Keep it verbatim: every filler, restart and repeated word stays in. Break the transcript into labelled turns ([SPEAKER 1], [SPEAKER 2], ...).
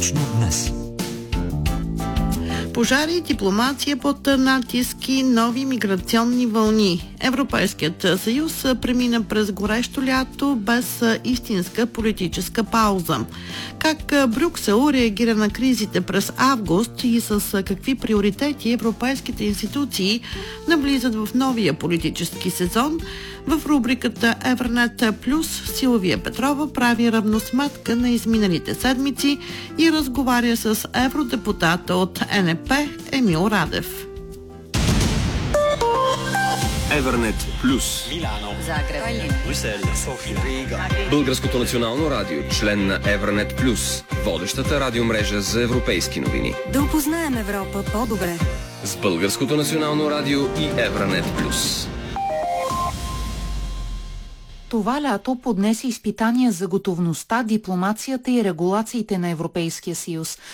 [SPEAKER 1] точно днес.
[SPEAKER 2] Пожари, дипломация под натиски, нови миграционни вълни. Европейският съюз премина през горещо лято без истинска политическа пауза. Как Брюксел реагира на кризите през август и с какви приоритети европейските институции навлизат в новия политически сезон, в рубриката Евронет Плюс Силвия Петрова прави равносметка на изминалите седмици и разговаря с евродепутата от Н П Емил Радев.
[SPEAKER 3] Евронет Плюс.
[SPEAKER 4] Милано, Загреб, Брюксел, София, Рига.
[SPEAKER 3] Българското национално радио, член на Евронет Плюс, водещата радиомрежа за европейски новини.
[SPEAKER 5] Да опознаем Европа по-добре.
[SPEAKER 3] С Българското национално радио и Евронет Плюс.
[SPEAKER 6] Това лято поднесе изпитания за готовността, дипломацията и регулациите на Европейския съюз.